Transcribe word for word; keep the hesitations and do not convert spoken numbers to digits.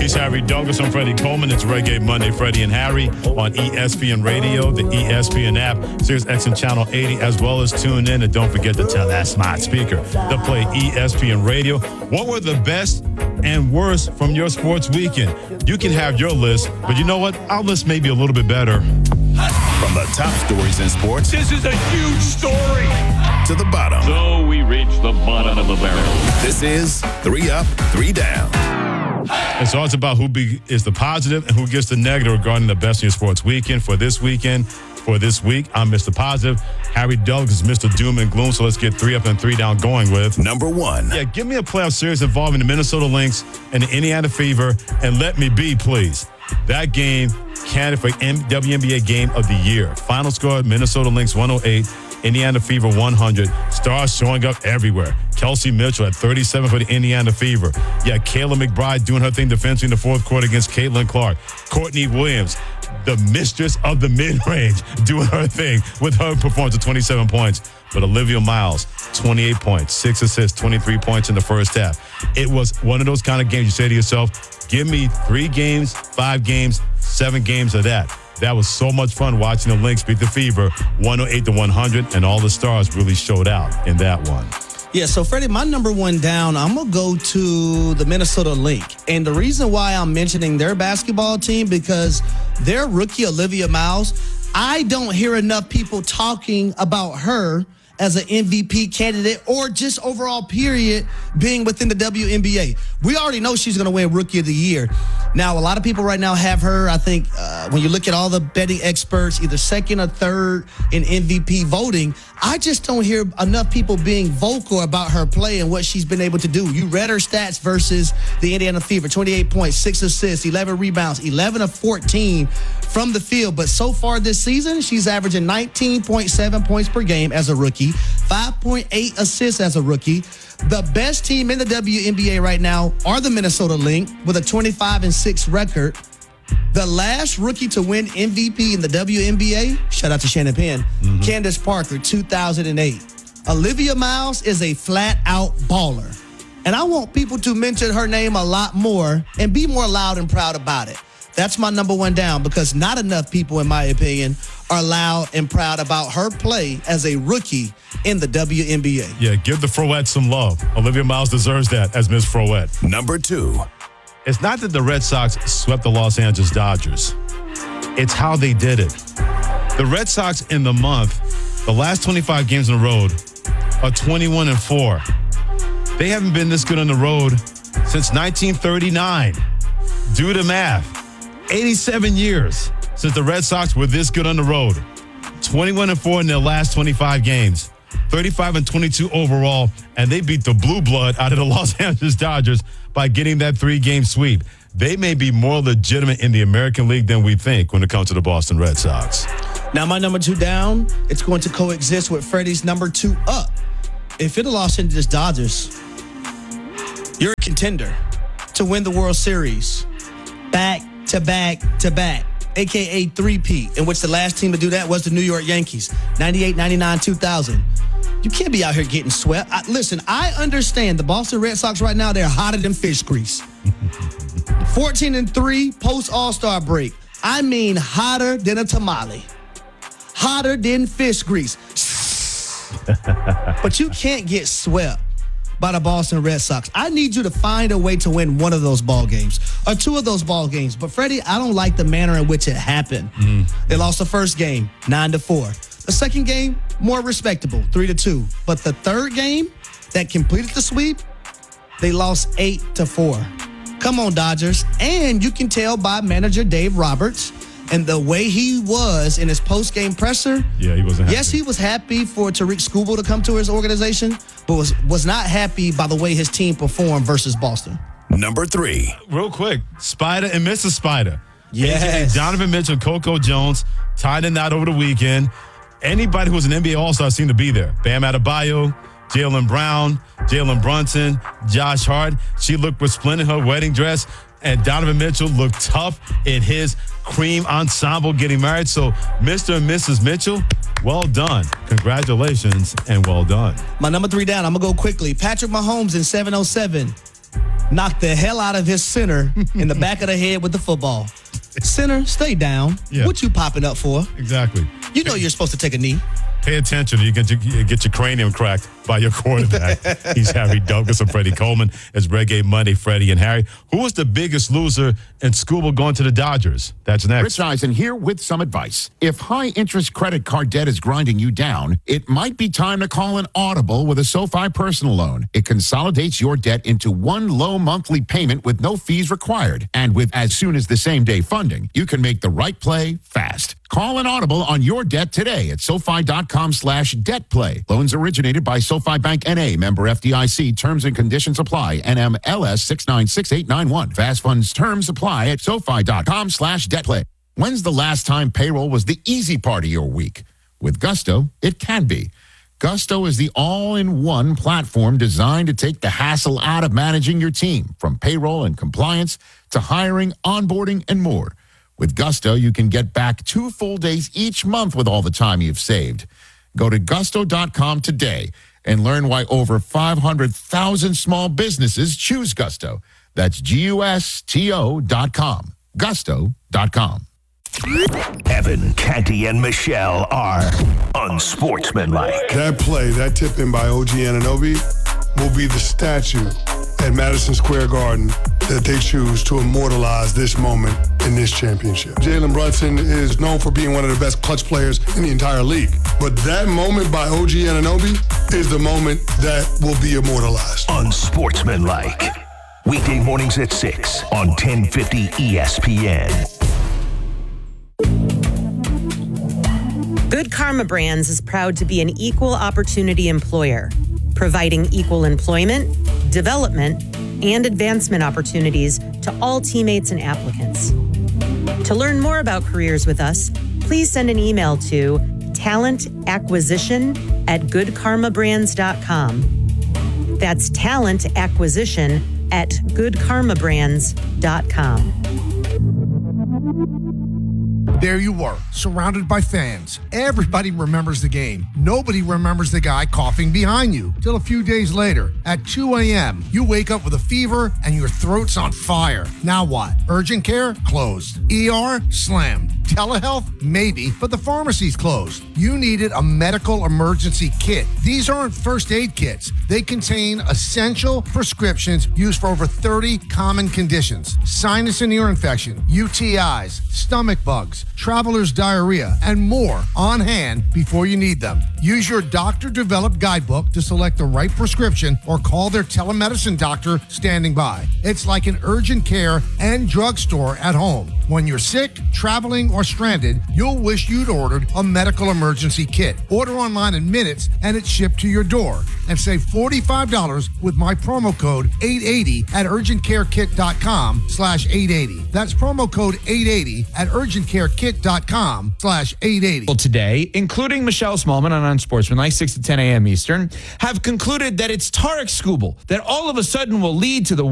He's Harry Douglas. I'm Freddie Coleman. It's Reggae Monday, Freddie and Harry on E S P N Radio, the E S P N app, Sirius X M Channel eighty, as well as tune in. And don't forget to tell that smart speaker to play E S P N Radio. What were the best and worst from your sports weekend? You can have your list, but you know what? Our list may be a little bit better. From the top stories in sports. This is a huge story. To the bottom. So we reach the bottom of the barrel. This is Three Up, Three Down. And so it's about who be, is the positive and who gets the negative regarding the best in your sports weekend. For this weekend, for this week, I'm Mister Positive. Harry Douglas is Mister Doom and Gloom. So let's get three up and three down going with. Number one. Yeah, give me a playoff series involving the Minnesota Lynx and the Indiana Fever. And let me be, please. That game candidate for W N B A Game of the Year. Final score, Minnesota Lynx one oh eight, Indiana Fever one hundred. Stars showing up everywhere. Kelsey Mitchell at thirty-seven for the Indiana Fever. Yeah, Kayla McBride doing her thing defensively in the fourth quarter against Caitlin Clark. Courtney Williams, the mistress of the mid-range, doing her thing with her performance of twenty-seven points. But Olivia Miles, twenty-eight points, six assists, twenty-three points in the first half. It was one of those kind of games you say to yourself, give me three games, five games, seven games of that. That was so much fun watching the Lynx beat the Fever one oh eight to one hundred, and all the stars really showed out in that one. Yeah, so Freddie, my number one down, I'm going to go to the Minnesota Lynx. And the reason why I'm mentioning their basketball team, because their rookie, Olivia Miles, I don't hear enough people talking about her as an M V P candidate or just overall period being within the W N B A. We already know she's going to win Rookie of the Year. Now, a lot of people right now have her, I think, uh, when you look at all the betting experts, either second or third in M V P voting. I just don't hear enough people being vocal about her play and what she's been able to do. You read her stats versus the Indiana Fever, twenty-eight points, six assists, eleven rebounds, eleven of fourteen from the field. But so far this season, she's averaging nineteen point seven points per game as a rookie, five point eight assists as a rookie. The best team in the W N B A right now are the Minnesota Lynx with a twenty-five and six record. The last rookie to win M V P in the W N B A, shout out to Shannon Penn, mm-hmm. Candace Parker, two thousand eight. Olivia Miles is a flat-out baller. And I want people to mention her name a lot more and be more loud and proud about it. That's my number one down, because not enough people, in my opinion, are loud and proud about her play as a rookie in the W N B A. Yeah, give the Froette some love. Olivia Miles deserves that as Miss Froette. Number two. It's not that the Red Sox swept the Los Angeles Dodgers. It's how they did it. The Red Sox in the month, the last twenty-five games on the road, are twenty-one and four. They haven't been this good on the road since nineteen thirty-nine. Do the math. eighty-seven years since the Red Sox were this good on the road. twenty-one and four in their last twenty-five games. thirty-five and twenty-two overall, and they beat the blue blood out of the Los Angeles Dodgers by getting that three-game sweep. They may be more legitimate in the American League than we think when it comes to the Boston Red Sox. Now, my number two down, it's going to coexist with Freddie's number two up. If you're the Los Angeles Dodgers, you're a contender to win the World Series back to back to back, a k a three-peat, in which the last team to do that was the New York Yankees, ninety-eight, ninety-nine, two thousand. You can't be out here getting swept. I, listen, I understand the Boston Red Sox right now, they're hotter than fish grease. fourteen and three post All-Star break. I mean hotter than a tamale. Hotter than fish grease. But you can't get swept by the Boston Red Sox. I need you to find a way to win one of those ball games or two of those ball games. But Freddie, I don't like the manner in which it happened. Mm. They lost the first game, nine to four. The second game, more respectable, three to two. But the third game that completed the sweep, they lost eight to four. Come on, Dodgers. And you can tell by manager Dave Roberts and the way he was in his post-game presser. Yeah, he wasn't happy. Yes, he was happy for Tariq Skubal to come to his organization, but was, was not happy by the way his team performed versus Boston. Number three. Real quick, Spider and Missus Spider. Yes. Donovan Mitchell, Coco Jones, tied in that over the weekend. Anybody who was an N B A All-Star seemed to be there. Bam Adebayo, Jaylen Brown, Jalen Brunson, Josh Hart. She looked resplendent in her wedding dress. And Donovan Mitchell looked tough in his cream ensemble getting married. So Mister and Missus Mitchell, well done. Congratulations and well done. My number three down, I'm going to go quickly. Patrick Mahomes in seven oh seven. knocked the hell out of his center in the back of the head with the football. Center, stay down. Yeah. What you popping up for? Exactly. You know you're supposed to take a knee. Pay attention. You get your, you get your cranium cracked by your quarterback. He's Harry Douglas and Freddie Coleman. It's Reggae Monday, Freddie and Harry. Who was the biggest loser in school going to the Dodgers? That's next. Rich Eisen here with some advice. If high-interest credit card debt is grinding you down, it might be time to call an Audible with a SoFi personal loan. It consolidates your debt into one low monthly payment with no fees required. And with as soon as the same-day funding, you can make the right play fast. Call an Audible on your debt today at SoFi.com slash debt play. Loans originated by SoFi Bank N A, member F D I C. Terms and conditions apply. N M L S six nine six eight nine one. Fast funds terms apply at SoFi.com slash debt play. When's the last time payroll was the easy part of your week? With Gusto, it can be. Gusto is the all-in-one platform designed to take the hassle out of managing your team, from payroll and compliance to hiring, onboarding, and more. With Gusto, you can get back two full days each month with all the time you've saved. Go to gusto dot com today and learn why over five hundred thousand small businesses choose Gusto. That's G U S T O dot com. gusto dot com. Evan, Canty, and Michelle are unsportsmanlike. That play, that tip in by O G Anunoby, will be the statue at Madison Square Garden that they choose to immortalize this moment in this championship. Jalen Brunson is known for being one of the best clutch players in the entire league. But that moment by O G Anunoby is the moment that will be immortalized. Unsportsmanlike. Weekday mornings at six on ten fifty E S P N. Good Karma Brands is proud to be an equal opportunity employer, providing equal employment, development, and advancement opportunities to all teammates and applicants. To learn more about careers with us, please send an email to talent acquisition at good karma brands dot com. That's talent acquisition at good karma brands dot com. There you were, surrounded by fans. Everybody remembers the game. Nobody remembers the guy coughing behind you. Till a few days later, at two a.m., you wake up with a fever and your throat's on fire. Now what? Urgent care? Closed. E R? Slammed. Telehealth? Maybe, but the pharmacy's closed. You needed a medical emergency kit. These aren't first aid kits. They contain essential prescriptions used for over thirty common conditions. Sinus and ear infection, U T Is, stomach bugs, traveler's diarrhea, and more on hand before you need them. Use your doctor-developed guidebook to select the right prescription or call their telemedicine doctor standing by. It's like an urgent care and drugstore at home. When you're sick, traveling, or stranded, you'll wish you'd ordered a medical emergency kit. Order online in minutes and it's shipped to your door. And save forty-five dollars with my promo code eight eighty at urgentcarekit.com slash 880. That's promo code eight eighty at urgentcarekit.com slash 880. Today, including Michelle Smallman on Unsportsmanlike, six to ten a.m. Eastern, have concluded that it's Tarek Skubal that all of a sudden will lead to the